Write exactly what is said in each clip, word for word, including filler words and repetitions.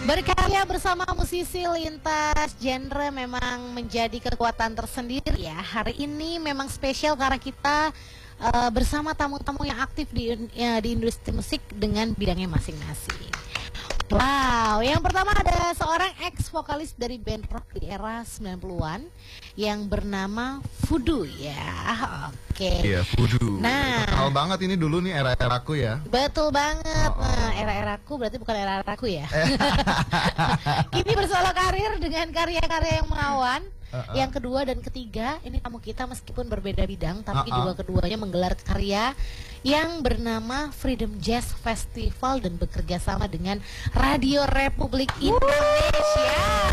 Berkarya bersama musisi lintas genre memang menjadi kekuatan tersendiri ya. Hari ini memang spesial karena kita uh, bersama tamu-tamu yang aktif di, ya, di industri musik dengan bidangnya masing-masing. Wow, yang pertama ada seorang ex-vokalis dari band rock di era sembilan puluhan yang bernama Voodoo ya. Oke. Iya, Voodoo. Nah, kenal banget ini dulu nih era-eraku ya. Betul banget. Oh, oh. Nah, era-eraku berarti bukan era-eraku ya. Kini bersolo karir dengan karya-karya yang menawan. Uh -uh. Yang kedua dan ketiga, ini tamu kita meskipun berbeda bidang, tapi uh -uh. juga keduanya menggelar karya yang bernama Freedom Jazz Festival dan bekerja sama dengan Radio Republik Indonesia.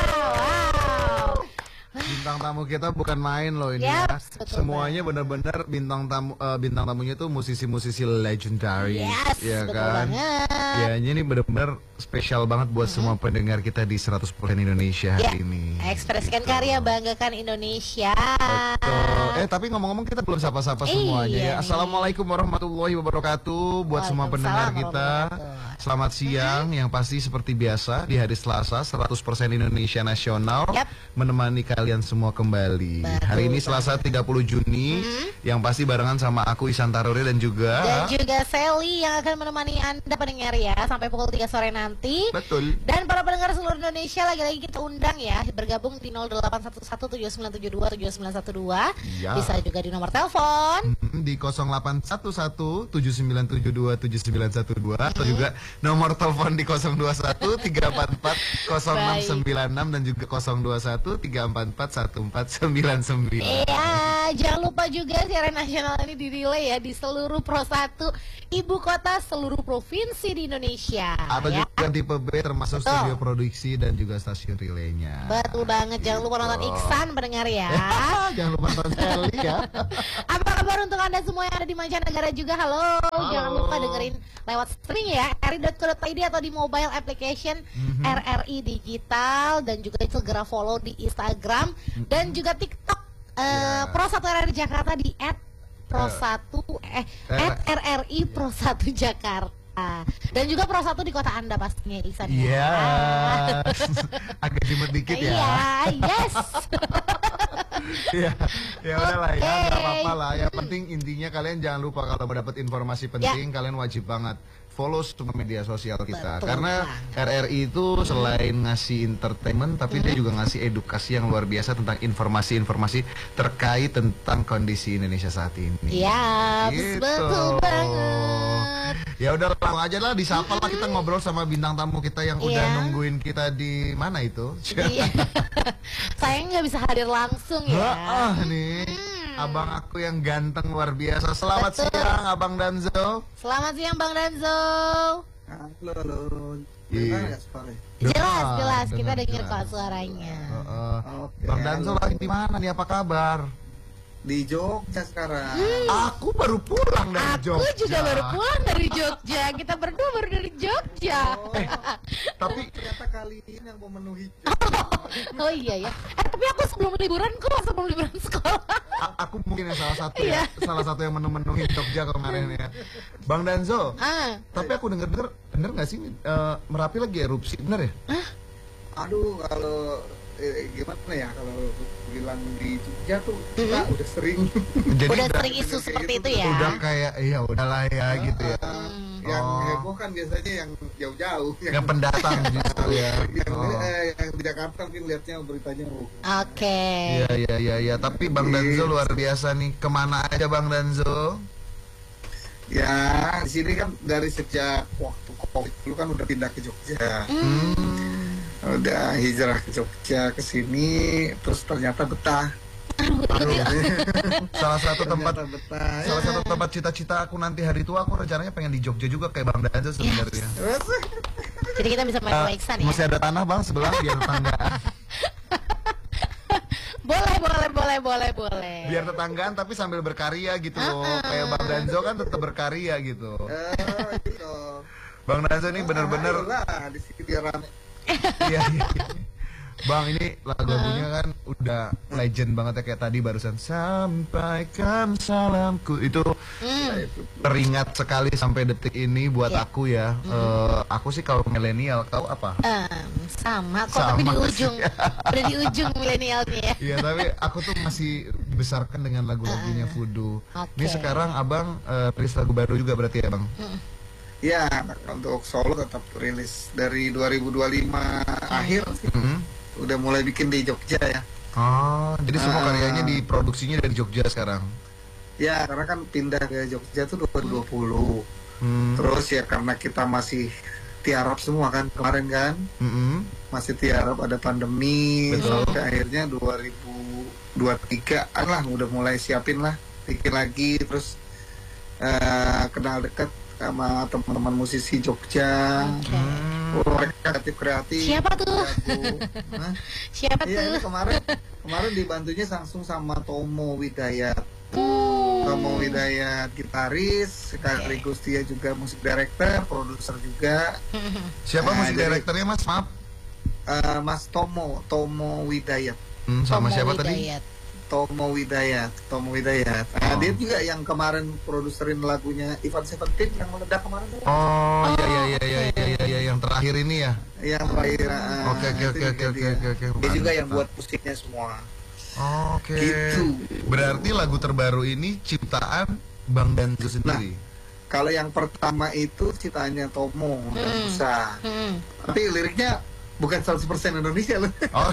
Wow. Bintang tamu kita bukan main loh ini yep, ya. Semuanya benar-benar bintang tamu uh, bintang tamunya tuh musisi-musisi legendary, yes, ya betul kan? Banget. Ya, ini benar-benar spesial banget buat mm-hmm. semua pendengar kita di seratus persen Indonesia hari ya, ini. Ekspresikan gitu. Karya, banggakan Indonesia. Betul. Eh, tapi ngomong-ngomong kita belum sapa-sapa semuanya iya, ya. Assalamualaikum warahmatullahi wabarakatuh buat semua pendengar kita. Selamat siang, mm-hmm. yang pasti seperti biasa di hari Selasa seratus persen Indonesia Nasional yep. menemani kalian semua kembali. Betul, hari ini Selasa tiga puluh Juni, mm-hmm. yang pasti barengan sama aku Ihsan Taruri dan juga dan juga Sally yang akan menemani Anda pendengar ya sampai pukul tiga sore nanti. Betul. Dan para pendengar seluruh Indonesia lagi-lagi kita undang ya bergabung di nol delapan satu satu tujuh sembilan tujuh dua tujuh sembilan satu dua. Ya. Bisa juga di nomor telepon mm-hmm. di nol delapan satu satu tujuh sembilan tujuh dua tujuh sembilan satu dua mm-hmm. atau juga nomor telepon di nol dua satu tiga empat empat nol enam sembilan enam dan juga nol dua satu tiga empat empat satu empat sembilan sembilan. Iya, jangan lupa juga siaran nasional ini dirilai ya di seluruh Pro satu ibu kota seluruh provinsi di Indonesia. Atau ya. juga tipe B termasuk Betul. Studio produksi dan juga stasiun relaynya. Betul banget, jangan lupa nonton Iksan pendengar ya. Jangan lupa nonton Sally ya. Apa kabar untuk Anda semua yang ada di mancanegara juga? Halo, Halo. Jangan lupa dengerin lewat streaming ya r i dot co dot i d atau di mobile application mm-hmm. R R I Digital dan juga segera follow di Instagram mm-hmm. dan juga TikTok uh, yeah. Pro satu R R I Jakarta di at Pro satu eh at R R I Pro satu Jakarta. Dan juga Pro satu di kota Anda pastinya Ihsan ya. Iya. Agak jemput dikit ya. Iya, yes. Ya, ya udahlah okay. ya, nggak apa-apa lah. Yang penting intinya kalian jangan lupa kalau mau dapat informasi penting, ya. Kalian wajib banget follow semua media sosial kita. Betul, karena bang. R R I itu selain ngasih entertainment, tapi hmm. dia juga ngasih edukasi yang luar biasa tentang informasi-informasi terkait tentang kondisi Indonesia saat ini. Iya, gitu. Betul banget. Ya udah langsung aja lah, disapa lah kita ngobrol sama bintang tamu kita yang yeah. udah nungguin kita di mana itu. Iya. Saya nggak bisa hadir langsung ya. Ah nih. Hmm. Abang aku yang ganteng luar biasa. Selamat Betul. siang Abang Danzo. Selamat siang Bang Danzo. Halo, halo. Iya. Jelas, jelas. Kita dengar kok suaranya. Uh, uh. Okay. Bang Danzo lagi di mana nih? Apa kabar? Di Jogja sekarang. Hmm. Aku baru pulang dari Aku Jogja. Aku juga baru pulang dari Jogja. Kita berdua baru dari Jogja. Oh, eh, tapi ternyata kali ini yang memenuhi. Oh, oh iya ya. Eh tapi aku sebelum liburan kok sebelum liburan sekolah. A aku mungkin yang salah satu ya, salah satu yang memenuhi Jogja kemarin ya. Bang Danzo. Ah. Tapi aku dengar-dengar bener nggak sih uh, Merapi lagi erupsi, bener ya? Hah? Aduh, kalau eh, gimana ya kalau bilang di Jogja tuh kita mm-hmm. udah sering. Jadi udah sering isu seperti itu, itu ya. Udah kayak iya udahlah ya uh, gitu ya. Uh, yang oh. heboh kan biasanya yang jauh-jauh. Yang, yang pendatang justru ya. Yang, oh. eh, yang di Jakarta mungkin lihatnya beritanya. Oke. Okay. Iya iya iya ya. Tapi Bang Danzo luar biasa nih. Kemana aja Bang Danzo? Ya di sini kan dari sejak waktu Covid dulu kan udah pindah ke Jogja. Hmm. Udah hijrah ke Jogja ke sini terus ternyata betah. Aduh, salah satu tempat betah, salah ya. satu tempat cita-cita aku nanti hari tua aku rencananya pengen di Jogja juga kayak Bang Danzo sebenarnya. Yes. Jadi kita bisa main uh, Iksan ya. Masih ada tanah Bang sebelah biar tetanggaan. Boleh, boleh, boleh, boleh, boleh. Biar tetanggaan tapi sambil berkarya gitu loh. Uh -uh. Kayak Bang Danzo kan tetap berkarya gitu. Uh, gitu. Bang Danzo ini bener-bener lah di sini biar rame. Iya, iya. Bang, ini lagu-lagunya kan udah legend banget ya, kayak tadi barusan sampaikan salamku itu Hmm. teringat sekali sampai detik ini buat Ya. aku ya. Eh, aku sih kalau milenial, kau apa? Em, sama kok, tapi di Sama ujung, udah di ujung milenialnya ya. Iya, tapi aku tuh masih dibesarkan dengan lagu-lagunya Voodoo. Oke. Ini sekarang abang eh, rilis lagu baru juga berarti ya bang? Ya, untuk solo tetap rilis dari dua ribu dua puluh lima akhir sih. Mhm. Udah mulai bikin di Jogja ya. Oh, jadi semua Ah. karyanya diproduksinya dari Jogja sekarang. Ya, karena kan pindah ke Jogja tuh dua ribu dua puluh. Hmm. Terus ya karena kita masih tiarap semua kan kemarin kan, Mhm. masih tiarap ada pandemi, Betul. sampai akhirnya dua ribu dua puluh tiga lah udah mulai siapin lah, bikin lagi, terus eh, kenal dekat sama teman-teman musisi Jogja. Oke. Hmm. Oh, mereka kreatif kreatif. Siapa tuh? Siapa Iya, ini tuh? kemarin kemarin dibantunya langsung sama Tomo Widayat. Hmm. Tomo Widayat gitaris, sekaligus dia juga musik director, produser juga. Siapa Nah, musik jadi- direkturnya mas? Maaf. Eh, Mas Tomo, Tomo Widayat. Hmm, sama Tomo siapa tadi? Widayat. Tomo Widayat, Tomo Widayat. Nah, Oh. dia juga yang kemarin produserin lagunya Ivan Seventeen yang meledak kemarin tuh. Oh, iya iya iya iya iya iya iya, yang terakhir ini ya. Yang terakhir. ah, Oke, oke, itu oke, juga oke, dia. oke, oke, Dia juga mantap. yang buat musiknya semua. Oke. Gitu. Berarti lagu terbaru ini ciptaan Bang Danzo sendiri. Kalau yang pertama itu ciptaannya Tomo dan Hmm. Musa. Hmm. Tapi liriknya bukan seratus persen Indonesia loh. Oh,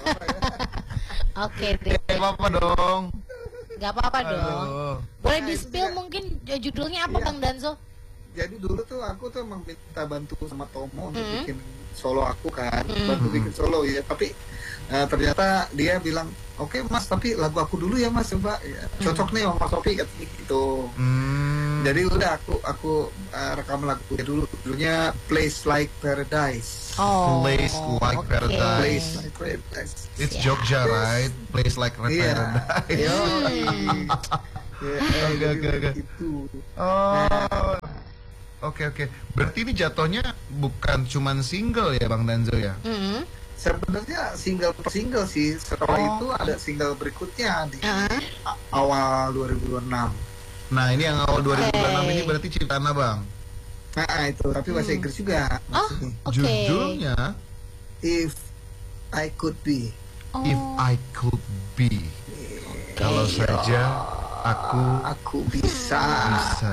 Oke deh, eh, apa dong? nggak apa-apa dong. Aduh. Boleh Nah, di itu spill juga. mungkin eh, judulnya apa Iya. Bang Danzo? Jadi dulu tuh aku tuh emang minta bantu sama Tomo untuk Hmm. bikin solo aku kan, Hmm. bantu bikin solo ya. Tapi eh, ternyata dia bilang, oke mas, tapi lagu aku dulu ya mas, coba ya, cocok nih sama Mas Sofi katanya gitu. Hmm. Jadi udah aku aku eh, rekam lagunya dulu, judulnya Place Like Paradise. Oh, Place Like oke. Paradise. Place Like Paradise. It's Ya. Jogja, right? Place like Red Iya. Paradise. Yo. Hmm. Ya, Oke, jadi oke, oke. Itu. Oh. Oke oke. Berarti ini jatuhnya bukan cuman single ya Bang Danzo ya? Hmm. Sebenarnya single per single sih. Setelah Oh. itu ada single berikutnya di Ah. a- awal dua ribu dua puluh enam. Nah ini yang awal dua ribu dua puluh enam Oke. ini berarti ciptaan Abang. Nah itu tapi bahasa Hmm. Inggris juga. Oh, maksudnya. oke. Judulnya If I Could Be. Oh. If I Could Be. Kalau saja aku Aku bisa. bisa.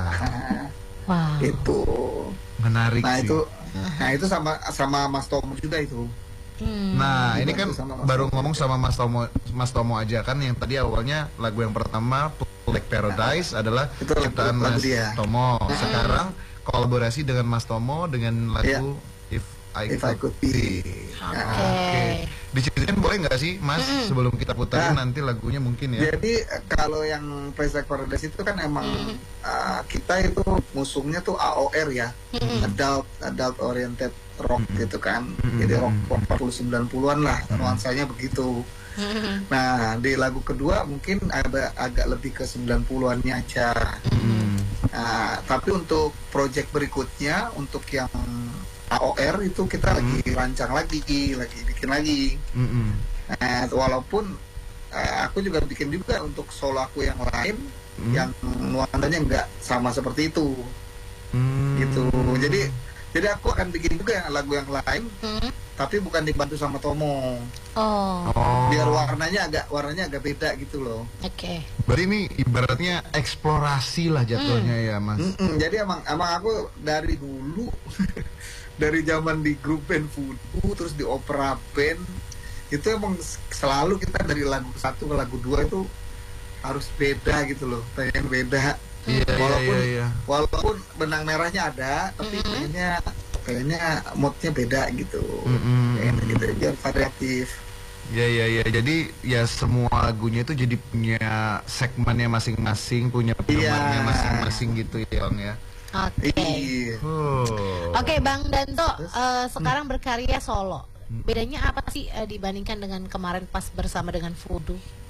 Wow. Itu. Menarik Nah sih. itu. Nah itu sama sama Mas Tomo juga itu. Hmm. Nah, ini kan Dibantu sama Mas baru Tomo. ngomong sama Mas Tomo, Mas Tomo aja kan yang tadi awalnya lagu yang pertama Like Paradise adalah Itu lagu- ciptaan lagu Mas dia. Tomo. Sekarang kolaborasi dengan Mas Tomo dengan lagu If I If I Could Could Be. Oke. Nah, Oke. Diceritain boleh nggak sih, Mas, sebelum kita puterin Nah. nanti lagunya mungkin ya? Jadi eh, kalau yang Place Like Paradise itu kan emang uh, kita itu musuhnya tuh A O R ya, adult adult oriented rock gitu kan. Jadi rock empat puluh sembilan puluhan lah nuansanya begitu. Hmm. Nah di lagu kedua mungkin ada agak lebih ke sembilan puluhannya aja. Hmm. Nah, tapi untuk project berikutnya untuk yang A O R itu kita lagi rancang lagi, lagi bikin lagi. Mm-mm. Nah, walaupun eh, aku juga bikin juga untuk solo aku yang lain Hmm. yang nuansanya nggak sama seperti itu Hmm. gitu. Jadi jadi aku akan bikin juga yang lagu yang lain Hmm. tapi bukan dibantu sama Tomo. Oh, Oh. Biar warnanya agak warnanya agak beda gitu loh. oke. Berarti ini ibaratnya eksplorasi lah jatuhnya ya, Mas. Mm-mm, jadi emang emang aku dari dulu dari zaman di grup band Voodoo terus di opera band itu emang selalu kita dari lagu satu ke lagu dua itu harus beda gitu loh, pengen beda. Iya, iya, walaupun iya, iya. walaupun benang merahnya ada, tapi kayaknya kayaknya moodnya beda gitu. Mm-mm. Kayak gitu biar variatif. Ya ya ya, jadi ya semua lagunya itu jadi punya segmennya masing-masing, punya penggemarnya Iya. masing-masing gitu ya, Bang ya. Oke. Iya. Oh. Oke, Bang Danto, eh, sekarang berkarya solo. Bedanya apa sih eh, dibandingkan dengan kemarin pas bersama dengan Voodoo?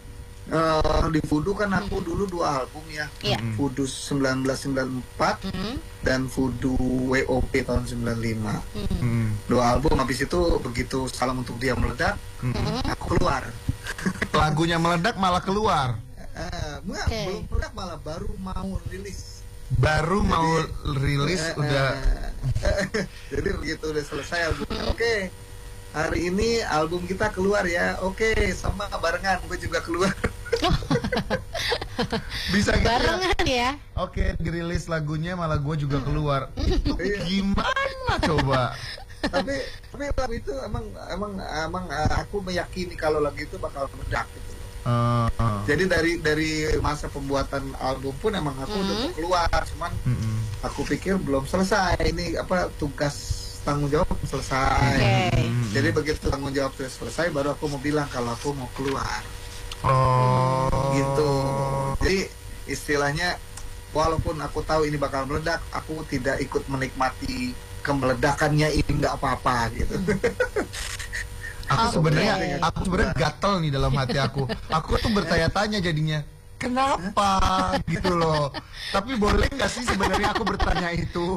Uh, di Voodoo kan aku dulu dua album ya, Iya. Voodoo sembilan belas sembilan puluh empat Mhm. dan Voodoo W O P tahun sembilan puluh lima. Mhm. Hmm. Dua album, habis itu begitu Salam Untuk Dia meledak, Hmm. aku keluar. Lagunya meledak malah keluar. Uh, enggak, Oke. belum meledak, malah baru mau rilis. Baru mau rilis Eh, udah eh, jadi begitu udah selesai albumnya, oke, hari ini album kita keluar ya, oke, sama barengan gue juga keluar. bisa gitu ya. Barengan ya. Oke, dirilis lagunya malah gue juga keluar. Itu Iya. gimana coba? tapi tapi lagu itu emang emang emang uh, aku meyakini kalau lagu itu bakal meledak gitu. Uh, uh. Jadi dari dari masa pembuatan album pun emang aku udah mau keluar, cuman Mm-mm. aku pikir belum selesai, ini apa tugas tanggung jawab belum selesai. Oke. Jadi begitu tanggung jawab sudah selesai, baru aku mau bilang kalau aku mau keluar. Oh. Gitu. Jadi istilahnya walaupun aku tahu ini bakal meledak, aku tidak ikut menikmati kemeledakannya, ini nggak apa-apa gitu. Aku Oke. sebenarnya aku sebenarnya gatel nih dalam hati aku. Aku tuh bertanya-tanya jadinya. Kenapa gitu loh. Tapi boleh nggak sih sebenarnya aku bertanya itu?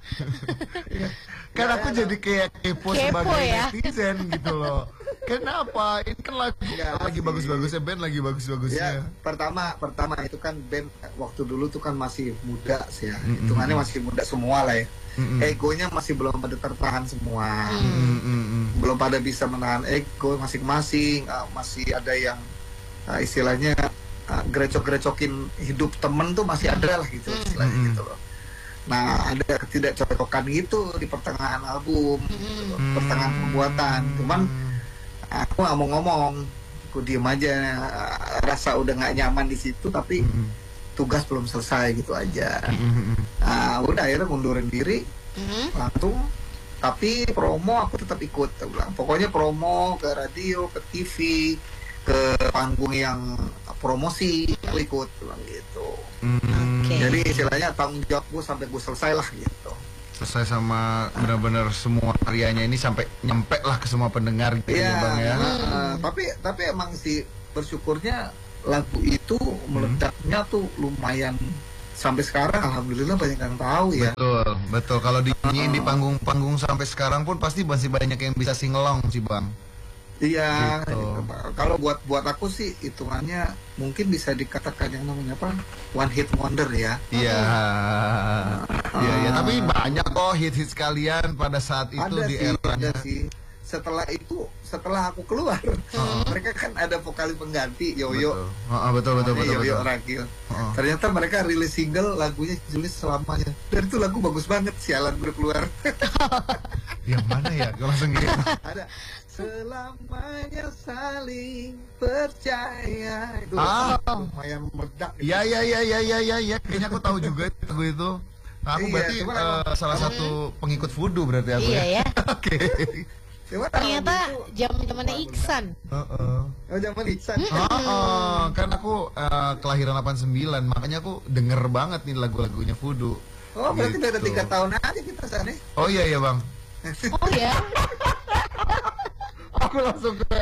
Kan aku jadi kayak kepo Kepo sebagai ya. netizen gitu loh. Kenapa? Ini kan lagi Nggak lagi sih. bagus-bagusnya band, lagi bagus-bagusnya. Ya, pertama pertama itu kan band waktu dulu tuh kan masih muda sih ya. Mm-mm. Hitungannya masih muda semua lah ya. Mm-mm. Egonya masih belum pada tertahan semua. Mm, mm, mm. Belum pada bisa menahan ego masing-masing. Ah, masih ada yang ah, istilahnya ah, gerecok-gerecokin hidup temen tuh masih ada lah gitu istilahnya Mm-mm. gitu loh. Nah, ada ketidakcocokan gitu di pertengahan album, gitu loh, pertengahan pembuatan. Cuman aku nggak mau ngomong, aku diem aja, rasa udah nggak nyaman di situ, tapi Mm, tugas belum selesai gitu aja. mm, mm. Nah, udah akhirnya mundurin diri Mhm. langsung, tapi promo aku tetap ikut, aku bilang. Pokoknya promo ke radio, ke T V, ke panggung yang promosi, aku ikut, aku bilang gitu. Mm. Oke. Jadi istilahnya tanggung jawab gue sampai gue selesai lah gitu. Selesai sama benar-benar semua karyanya ini sampai nyampe lah ke semua pendengar gitu Iya, ya Bang ya. uh, tapi tapi emang sih bersyukurnya lagu itu meledaknya tuh lumayan sampai sekarang, alhamdulillah banyak yang tahu ya. Betul, betul. Kalau dinyanyiin di panggung-panggung sampai sekarang pun pasti masih banyak yang bisa singelong sih Bang. Iya, Gitu. kalau buat buat aku sih hitungannya mungkin bisa dikatakan yang namanya apa, one hit wonder ya. Iya, iya, iya. Tapi banyak kok hit-hit kalian pada saat itu Ada di sih, eranya. ada sih. Setelah itu, setelah aku keluar, mereka kan ada vokalis pengganti Yoyo. Betul. Heeh, betul, betul, namanya betul, Yoyo betul. Ragil. Heeh. Ternyata mereka rilis single, lagunya tulis selamanya. Dan itu lagu bagus banget, sialan baru keluar. Yang mana ya? Gue langsung gitu. Ada selamanya saling percaya. Itu Ah. lumayan meledak. gitu. Iya, iya, iya, iya, iya, iya, iya. Kayaknya aku tahu juga lagu itu. Nah, aku Iya, berarti cuman eh, emang- salah satu pengikut voodoo berarti aku Iya ya. Oke. Cuman Ternyata album itu- zaman-zamannya Iksan. Heeh. Oh, zaman Iksan. Heeh, kan aku eh, kelahiran delapan puluh sembilan, makanya aku denger banget nih lagu-lagunya voodoo. Oh, berarti Gitu. beda tiga tahun aja kita sana. Oh iya iya Bang. Oh ya. Aku langsung ke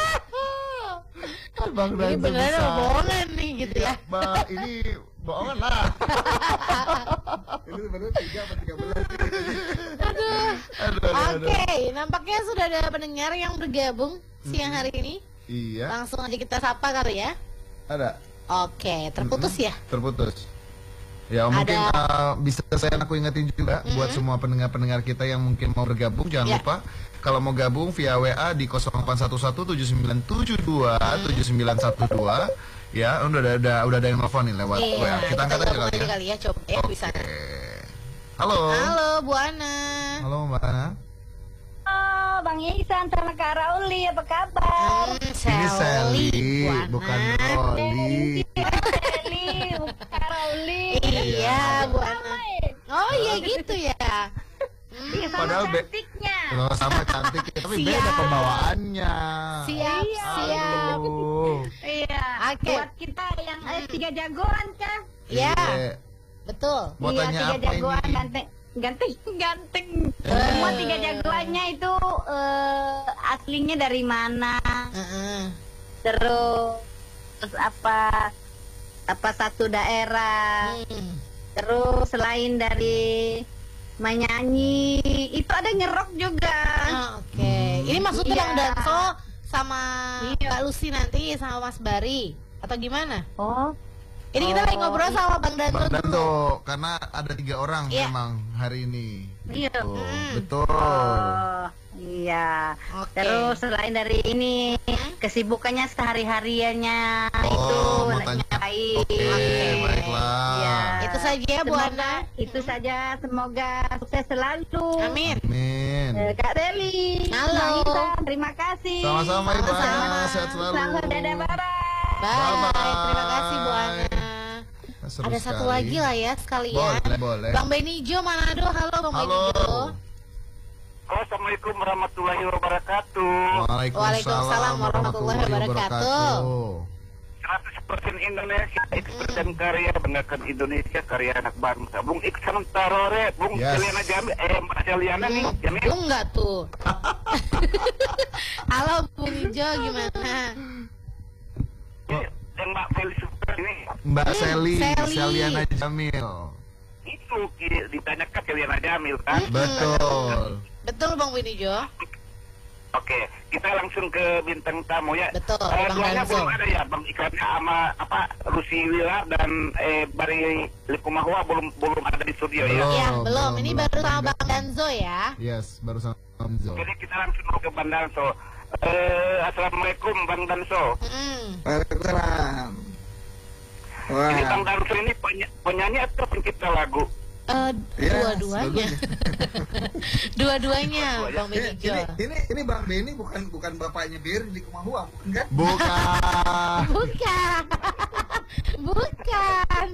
Bang Ini Danza beneran bisa. apa bohongan nih gitu ya. Mbak, ini bohongan lah. Ini sebenarnya tiga atau tiga belas. Aduh. Aduh, aduh, aduh. Oke, nampaknya sudah ada pendengar yang bergabung siang hari ini. Iya, Langsung aja kita sapa kali ya. ada. Oke, terputus ya. Terputus. Ya mungkin uh, bisa saya aku ingetin juga buat semua pendengar-pendengar kita yang mungkin mau bergabung, jangan Ya. lupa kalau mau gabung via W A di nol delapan satu satu tujuh sembilan tujuh dua tujuh sembilan satu dua. Ya, udah ada, udah, udah ada yang nelfon nih lewat W A. Iya, Kita angkat aja gabung kali ya. kali ya, coba ya Oke. bisa. Halo. Halo Bu Ana. Halo Mbak Ana. Oh, Bang Ihsan sama Kak Rauli, apa kabar? Hmm, Ini Sally, Bu Ana. bukan Rolly. Sally, bukan Kak Rauli. Iya, Bu Ana. Oh iya gitu ya. Iya, sama Padahal be- cantiknya. Oh, sama cantik ya, tapi Siap. beda pembawaannya. Siap, Iya. siap. Aduh. Iya, Oke. buat kita yang eh, tiga jagoan, Kak. Ya, Iya. betul. Mau Iya, tanya tiga apa jagoan ini? ganteng. Ganteng, ganteng. Eh. Semua tiga jagoannya itu eh, aslinya dari mana? Heeh. Terus terus apa apa satu daerah. Hmm. Terus selain dari menyanyi, itu ada nyerok juga. Ah, Oke, ini maksudnya Iya. Bang Danso sama Iya. Mbak Lucy nanti sama Mas Bari atau gimana? Oh, Ini kita lagi Oh, ngobrol sama Bang Danso Bang dulu. Danto, karena ada tiga orang Iya. memang hari ini. iya. Tuh, Hmm. betul. Oh, iya. Oke. Terus selain dari ini, kesibukannya sehari-hariannya itu Oh, mau tanya. ngapain? Oke, baiklah. Iya. Itu saja ya, Bu Semoga- Ana. Itu saja, semoga sukses selalu. Amin. Amin. Eh, Kak Deli. Halo. Bang Ihsan, terima kasih. Sama-sama Ibu Sama-sama. Ana, sehat selalu. Selamat dadah bareng. Bye. Bye-bye. Terima kasih Bu Ana. Seru Ada satu sekali. lagi lah ya sekalian. Boleh, boleh. Bang Benijo Manado. Halo Bang Halo. Benijo. Assalamualaikum warahmatullahi wabarakatuh. Waalaikumsalam warahmatullahi wabarakatuh. seratus persen Indonesia, ekspor dan karya, banggakan Indonesia, karya anak bangsa. Bung Iksan Tarore, Bung Yes. Celiana Jamil, eh Mbak Celiana nih, Jamil. Lu enggak tuh. Halo Bung Ijo gimana? Yang Mbak Feli Super ini, Mbak Hmm, Seli, Seli. Seliana Jamil. itu ki- ditanyakan Celiana Jamil kan? Betul. Betul Bang Benijo. Oke, kita langsung ke bintang tamu ya. Betul, Eh, Bang duanya Danzo. belum ada ya, Bang iklannya sama apa Rusi Wila dan eh, Bari Likumahua belum belum ada di studio ya. Belum. Ya belum. Ini belum. baru sama Bang Danzo ya. Yes, baru sama Danzo. Jadi kita langsung ke Bang Danso. Eh, Assalamualaikum Bang Danso. Mm. Waalaikumsalam. Wah, Ini Bang Danso ini peny- penyanyi atau pencipta lagu? Eh, ya, dua-duanya. dua-duanya. Dua-duanya Bang Ini, Benijo. ini, ini, ini Bang Beni bukan bukan bapaknya Beri di Kumahua, bukan kan? Bukan. Bukan. Bukan.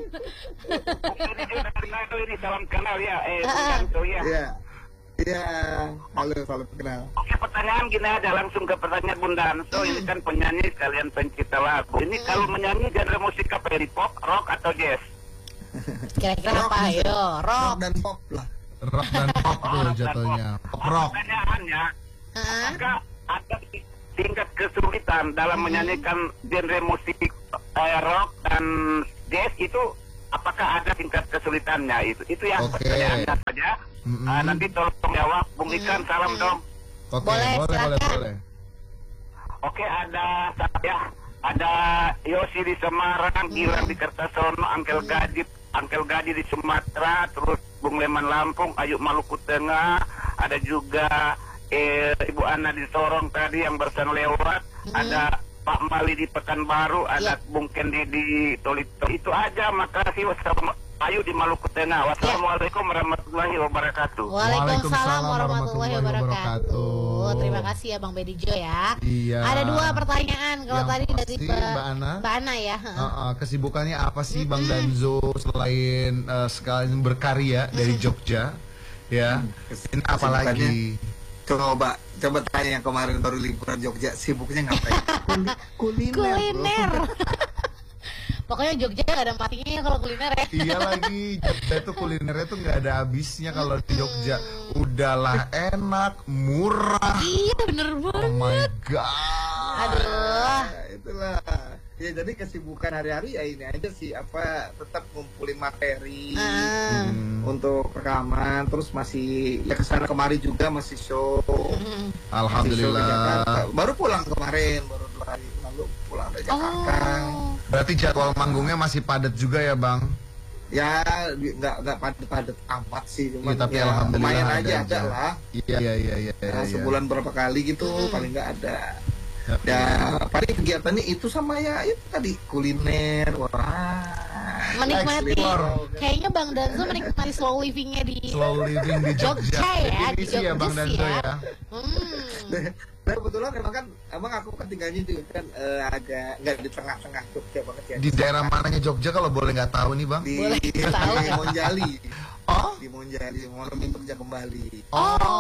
Ini juga dari Nado ini salam kenal ya. Eh, Bang Ah. Danso ya. Iya. Iya, halo, salam kenal. Oke, pertanyaan gini aja langsung ke pertanyaan Bung Danso. Ini kan penyanyi sekalian pencipta lagu. Ini kalau menyanyi genre musik apa ya? Pop, rock atau jazz? Kira-kira Rock apa? bisa. Ayo, rock. dan pop lah. Rock dan pop tuh jatuhnya. Pop rock. Pertanyaannya, Hah? apakah ada tingkat kesulitan dalam menyanyikan genre musik eh, rock dan jazz itu? Apakah ada tingkat kesulitannya itu? Itu yang Oke. pertanyaannya saja. Mm-mm. Ah, nanti tolong jawab, Bung Ikan, salam dong. Oke, Boleh, boleh, boleh, silakan. boleh. Oke, ada saya, ada Yosi di Semarang, Gilang di Kertasono, Angkel Gaji, Angkel Gaji di Sumatera, terus Bung Leman Lampung, Ayu Maluku Tengah, ada juga eh, Ibu Ana di Sorong tadi yang barusan lewat, ada Pak Mali di Pekanbaru, ada Ya. Bung Kendi di Tolito. Itu aja, makasih. Wassalamualaikum. Ayu di Maluku Tengah. Wassalamualaikum warahmatullahi wabarakatuh. Waalaikumsalam warahmatullahi wabarakatuh. wabarakatuh. Terima kasih ya Bang Benijo ya. Iya. Ada dua pertanyaan kalau Yang tadi dari pasti, Mbak Mbak Ana. Mbak Ana ya. Uh, uh, kesibukannya apa sih Bang Danzo selain uh, sekalian berkarya dari Jogja? Ya. Ini apa lagi? Coba, coba tanya yang kemarin baru liburan Jogja, sibuknya ngapain? Kuli- kuliner. Kuliner. bro. Pokoknya Jogja gak ada matinya ya kalau kuliner ya. Iya lagi, Jogja itu kulinernya tuh nggak ada habisnya kalau di Jogja. Udahlah enak, murah. Iya bener Oh banget. my god. Aduh. Nah, itulah. Ya jadi kesibukan hari-hari ya ini aja sih, apa tetap ngumpulin materi Ah. Hmm, untuk rekaman, terus masih ya kesana kemari juga masih show. Hmm. Masih show di Jakarta. Alhamdulillah. Baru pulang kemarin, baru dua hari lalu pulang dari Jakarta. Oh. Berarti jadwal manggungnya masih padat juga ya Bang? Ya di- nggak nggak padat-padat amat sih, Iya, cuman tapi ya, alhamdulillah lumayan ada aja aja. ada lah. Iya iya iya iya. Nah, iya. sebulan berapa kali gitu Hmm. paling nggak ada. Ya. Ya paling kegiatannya itu sama ya itu tadi kuliner, wah. Menikmati. Explore. Kayaknya Bang Danzo menikmati slow livingnya di Slow living di Jogja. Jogja ya, di Definisi ya Bang Jogja sih Danzo ya. ya. Hmm. Nah kebetulan emang kan emang aku kan tinggalnya di kan eh, agak nggak di tengah-tengah Jogja banget ya. Di daerah mananya Jogja kalau boleh nggak tahu nih Bang? Di, Boleh di tahu nggak? Monjali. Oh. Di Monjali, Monumen Jogja kembali.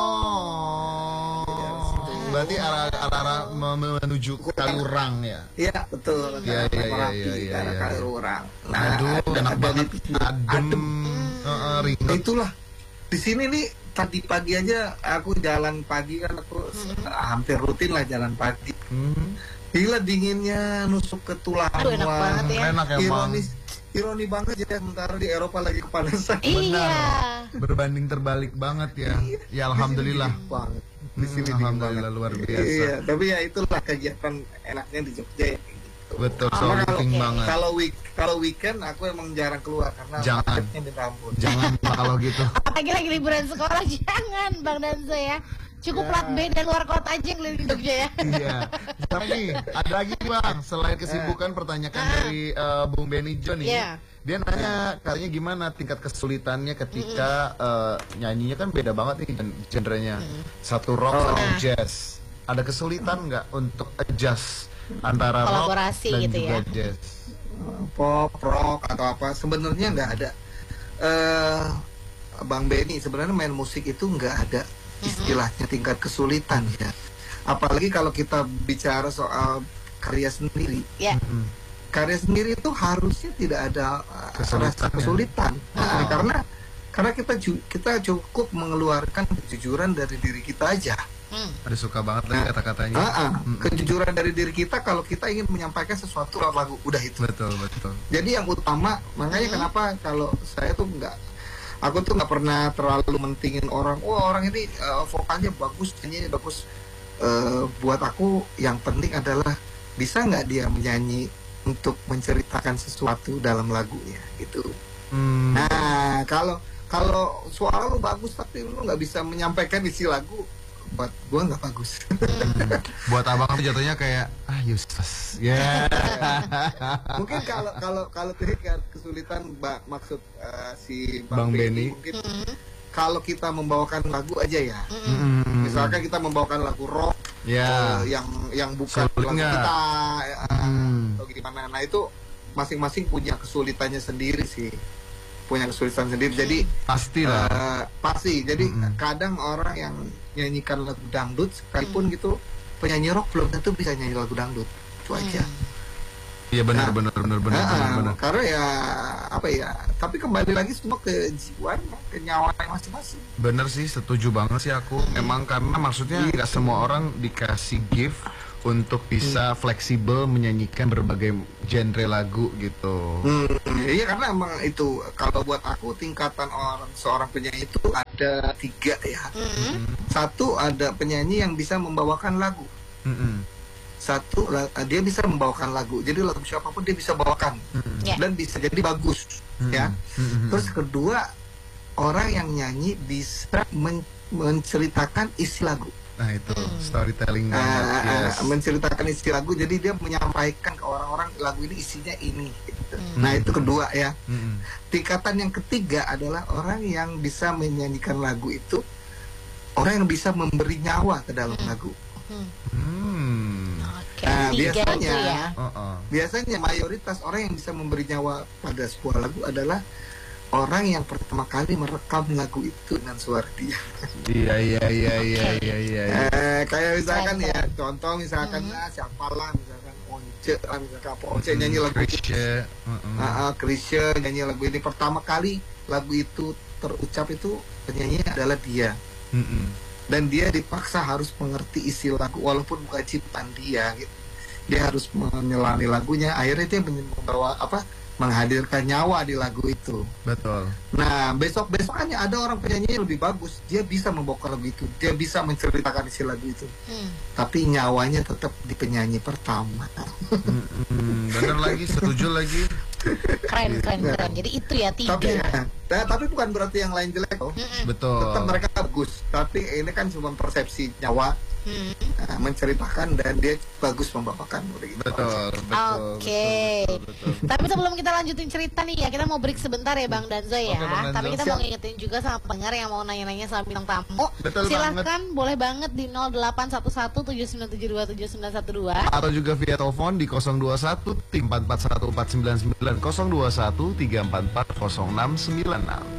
Oh. Berarti arah arah menuju ke Kalurang ya. Iya betul. Iya, iya, iya, Merapi, iya, iya, ke arah iya. Kalurang. Aduh, ada- enak ada banget. di- Adem, adem. Heeh, Nah, ringan. itulah di sini nih tadi pagi aja aku jalan pagi kan aku Hmm. hampir rutin lah jalan pagi. Hmm. Gila dinginnya nusuk ke tulang. Aduh, enak Wah, banget ya. Enak emang. Ironis, ironi banget ya, sementara di Eropa lagi kepanasan. Iya. Berbanding terbalik banget ya. Ya alhamdulillah. Di sini dingin banget. Di Hmm, sini dingin alhamdulillah, banget. luar biasa. Iya, tapi ya itulah kegiatan enaknya di Jogja ya. Gitu. Betul, Cuma so kalau penting banget. kalau week kalau weekend aku emang jarang keluar karena Jangan. macetnya di Rambut. Jangan kalau gitu. Apalagi lagi liburan sekolah, jangan Bang Danzo ya. Cukup Ya. plat B dan luar kota aja yang keliling Jogja ya. Iya. Tapi nih, ada lagi nih Bang, selain kesibukan pertanyaan dari eh, Bung Benny John nih. Iya. Dia nanya katanya gimana tingkat kesulitannya ketika eh, nyanyinya kan beda banget nih gen- genrenya. Satu rock Oh. sama Nah. jazz. Ada kesulitan nggak untuk adjust antara rock Kolaborasi dan gitu juga ya. jazz? Pop, rock atau apa sebenarnya nggak ada. Eh Bang Benny sebenarnya main musik itu nggak ada istilahnya tingkat kesulitan ya. Apalagi kalau kita bicara soal karya sendiri. Ya. Mm. Karya sendiri itu harusnya tidak ada uh, Kesulitan, rasa ya? kesulitan. Nah, Oh. karena karena kita ju- kita cukup mengeluarkan kejujuran dari diri kita aja. Hmm. Ada suka banget tadi kata-katanya. Ah, ah. Mm. Kejujuran dari diri kita kalau kita ingin menyampaikan sesuatu lewat lagu, udah itu. Betul, betul. Jadi yang utama, makanya Hmm. kenapa kalau saya tuh nggak, aku tuh nggak pernah terlalu mentingin orang. Wah orang ini uh, vokalnya bagus, nyanyinya bagus. Uh, buat aku yang penting adalah bisa nggak dia menyanyi untuk menceritakan sesuatu dalam lagunya, gitu. Hmm. Nah kalau kalau suara lu bagus tapi lu nggak bisa menyampaikan isi lagu, buat gua nggak bagus. Buat abang tuh jatuhnya kayak ah useless. Ya. Mungkin kalau kalau kalau tingkat kesulitan ba- maksud uh, si Bang Bang, Benny, Benny. mungkin kalau kita membawakan lagu aja ya. Mm. Misalkan kita membawakan lagu rock Ya. eh, yang yang bukan Sulit lagu nggak? kita ya, Hmm. atau gimana. Nah itu masing-masing punya kesulitannya sendiri sih. Punya kesulitan sendiri. Jadi Pasti lah. eh, pasti. Jadi Mm-mm. kadang orang yang nyanyikan lagu dangdut sekalipun gitu penyanyi rock belum tentu bisa nyanyi lagu dangdut. Itu aja. Iya benar Nah. benar benar benar Nah, benar benar. karena ya apa ya, tapi kembali lagi semua ke jiwanya, ke nyawanya masing-masing. Bener sih, setuju banget sih aku. Memang karena maksudnya nggak semua orang dikasih gift untuk bisa fleksibel menyanyikan berbagai genre lagu gitu. Hmm, iya karena emang itu kalau buat aku tingkatan orang seorang penyanyi itu ada tiga ya. Satu ada penyanyi yang bisa membawakan lagu. Mm-mm. Satu la- dia bisa membawakan lagu. Jadi lagu siapapun dia bisa bawakan Ya. dan bisa jadi bagus ya. Mm-mm. Terus kedua orang yang nyanyi bisa men- menceritakan isi lagu. Nah itu storytelling Nah, banget. Yes. menceritakan isi lagu, jadi dia menyampaikan ke orang-orang lagu ini isinya ini gitu. Hmm. Nah itu kedua ya. Mm-mm. Tingkatan yang ketiga adalah orang yang bisa menyanyikan lagu itu, orang yang bisa memberi nyawa ke dalam lagu. Hmm. Oke, Nah, tiga biasanya- itu ya. Uh-uh. Biasanya mayoritas orang yang bisa memberi nyawa pada sebuah lagu adalah orang yang pertama kali merekam lagu itu dengan suara dia. Iya iya iya iya iya iya. Eh, kayak misalkan Keren, ya, contoh misalkan ah, siapa lah, misalkan Once lah, misalkan apa Once Mm, nyanyi lagu itu. Chrisye, uh-uh. Ah, ah, Chrisye nyanyi lagu ini pertama kali lagu itu terucap itu penyanyinya adalah dia, Mm-mm. dan dia dipaksa harus mengerti isi lagu walaupun bukan ciptaan dia gitu. Dia harus menyelami lagunya, akhirnya dia membawa apa menghadirkan nyawa di lagu itu. Betul. Nah besok besokannya ada orang penyanyi yang lebih bagus, dia bisa membawakan lagu itu, dia bisa menceritakan isi lagu itu, Hmm. tapi nyawanya tetap di penyanyi pertama. Mm-mm. Bener lagi, setuju lagi. Keren, keren, keren. Jadi itu ya tiga. Tapi ya, nah, tapi bukan berarti yang lain jelek loh. Betul. Tetap mereka bagus, tapi ini kan cuma persepsi nyawa, Hmm. nah, menceritakan dan dia bagus membawakan udah gitu. Betul, betul. Oke. betul, betul, betul. Tapi sebelum kita lanjutin cerita nih ya, kita mau break sebentar ya Bang Danzo ya. Oke, Bang Danzo. Tapi kita Siap. mau ngingetin juga sama pendengar yang mau nanya-nanya sama bintang tamu. Betul Silahkan boleh banget di nol delapan satu satu tujuh sembilan tujuh dua tujuh sembilan satu dua. Atau juga via telepon di nol dua satu tiga empat empat satu empat sembilan sembilan nol dua satu tiga empat empat nol enam sembilan enam.